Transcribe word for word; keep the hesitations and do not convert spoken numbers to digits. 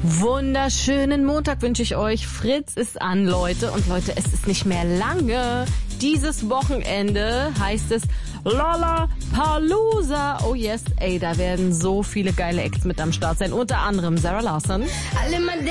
Wunderschönen Montag wünsche ich euch. Fritz ist an, Leute. Und Leute, es ist nicht mehr lange. Dieses Wochenende heißt es Lollapalooza. Oh yes, ey, da werden so viele geile Acts mit am Start sein. Unter anderem Sarah Larsson.